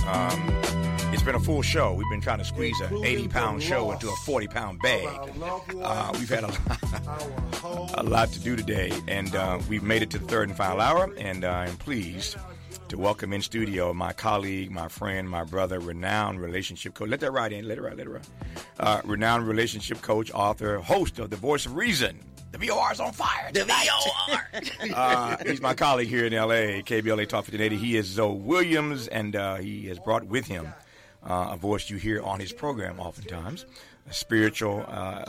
It's been a full show. We've been trying to squeeze an 80-pound show into a 40-pound bag. We've had a lot to do today, and we've made it to the third and final hour, and I'm pleased to welcome in studio my colleague, my friend, my brother, renowned relationship coach. Let that ride in. Let it ride. Renowned relationship coach, author, host of The Voice of Reason. The VOR's on fire tonight. The VOR. He's my colleague here in L.A., KBLA Talk 1580. He is Zoe Williams, and he has brought with him a voice you hear on his program oftentimes, a spiritual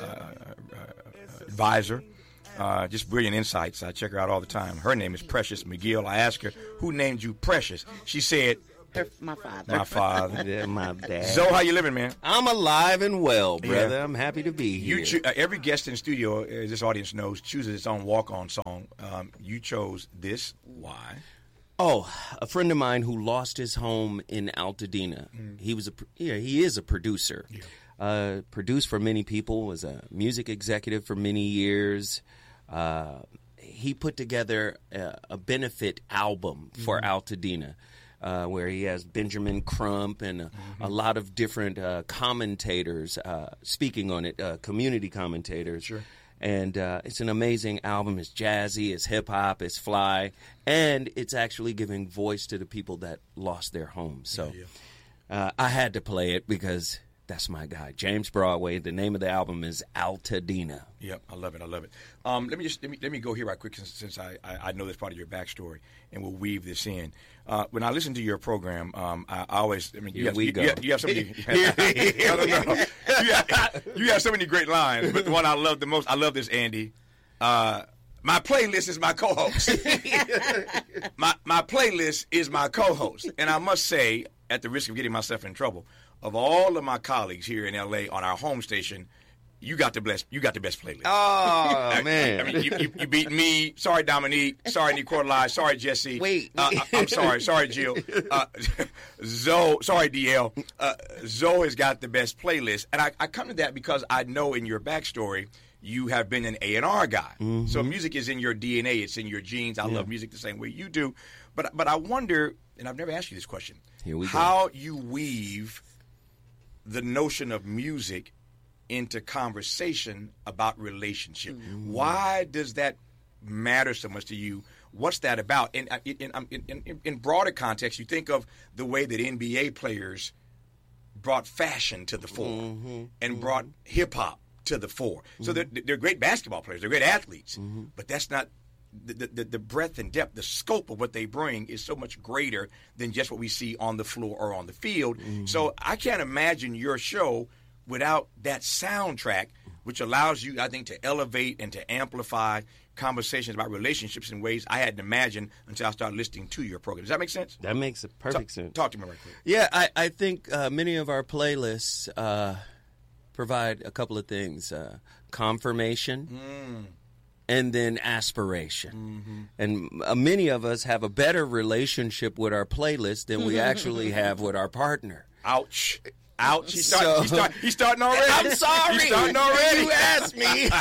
advisor, just brilliant insights. I check her out all the time. Her name is Precious McGill. I asked her, who named you Precious? She said, my father. My father. Yeah, my dad. Zoe, how you living, man? I'm alive and well, brother. Yeah. I'm happy to be here. Every guest in studio, as this audience knows, chooses its own walk-on song. You chose this. Why? Oh, a friend of mine who lost his home in Altadena. He is a producer. Yeah. Produced for many people, was a music executive for many years. He put together a benefit album for Altadena. Where he has Benjamin Crump and a lot of different commentators speaking on it, community commentators. Sure. And it's an amazing album. It's jazzy, it's hip-hop, it's fly, and it's actually giving voice to the people that lost their homes. So I had to play it because that's my guy, James Broadway. The name of the album is Altadena. Yep, I love it. Let me go here right quick since I know that's part of your backstory, and we'll weave this in. When I listen to your program, I always you have so many. You have so many great lines, but the one I love the most, I love this, Andy. My playlist is my co-host. my playlist is my co-host, and I must say, at the risk of getting myself in trouble, of all of my colleagues here in L.A. on our home station, you got the best playlist. Oh, man. I mean, you beat me. Sorry, Dominique. Sorry, Nicolai. Sorry, Jesse. Wait. I'm sorry. Sorry, Jill. Zoe. Sorry, DL. Zoe has got the best playlist. And I come to that because I know in your backstory, you have been an A&R guy. Mm-hmm. So music is in your DNA. It's in your genes. I love music the same way you do. But I wonder, and I've never asked you this question, Here we go. How you weave the notion of music into conversation about relationship. Why does that matter so much to you? What's that about? And in broader context, you think of the way that NBA players brought fashion to the fore and brought hip-hop to the fore. So they're great basketball players. They're great athletes. But that's not the breadth and depth, the scope of what they bring is so much greater than just what we see on the floor or on the field. So I can't imagine your show without that soundtrack, which allows you, I think, to elevate and to amplify conversations about relationships in ways I hadn't imagined until I started listening to your program. Does that make sense? That makes perfect sense. Talk to me right quick. Yeah, I think many of our playlists provide a couple of things. Confirmation. And then aspiration. And many of us have a better relationship with our playlist than we actually have with our partner. Ouch. He's starting already. I'm sorry. He's starting already. You asked me.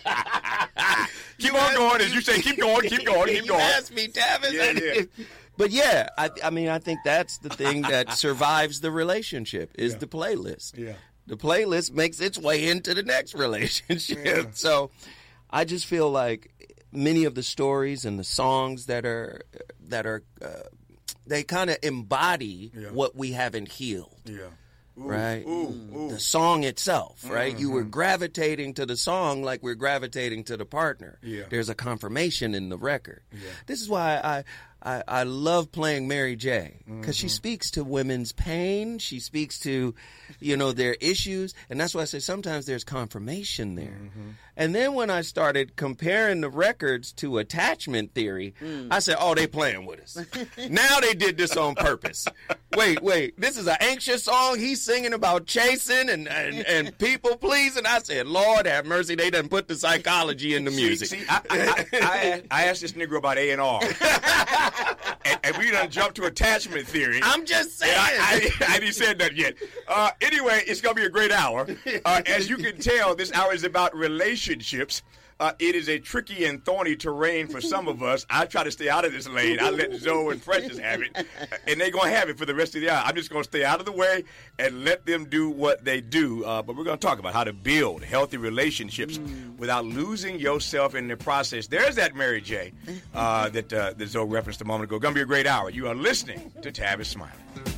Keep on going. As you say, keep going. You asked me, Tavis. Yeah. But yeah, I think that's the thing that survives the relationship is the playlist. Yeah. The playlist makes its way into the next relationship. Yeah. So I just feel like many of the stories and the songs that are they kind of embody what we haven't healed. Yeah. Ooh, right? Ooh. The song itself, right? You were gravitating to the song like we're gravitating to the partner. Yeah. There's a confirmation in the record. Yeah. This is why I love playing Mary J. Because she speaks to women's pain. She speaks to, their issues. And that's why I say sometimes there's confirmation there. And then when I started comparing the records to attachment theory, I said, oh, they playing with us. Now they did this on purpose. Wait, this is an anxious song. He's singing about chasing and people pleasing. I said, Lord have mercy, they done put the psychology in the music. See, I asked this Negro about A&R. and we done jumped to attachment theory. I'm just saying. I haven't said that yet. Anyway, it's going to be a great hour. As you can tell, this hour is about relationships. it is a tricky and thorny terrain for some of us. I try to stay out of this lane. I let Zoe and Precious have it, and they're going to have it for the rest of the hour. I'm just going to stay out of the way and let them do what they do. But we're going to talk about how to build healthy relationships without losing yourself in the process. There's that Mary J. that Zoe referenced a moment ago. Going to be a great hour. You are listening to Tavis Smiley.